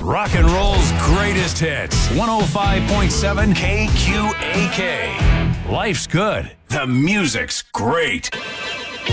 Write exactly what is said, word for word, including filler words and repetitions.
rock and roll's greatest hits. one oh five point seven K Q A K. Life's good. The music's great.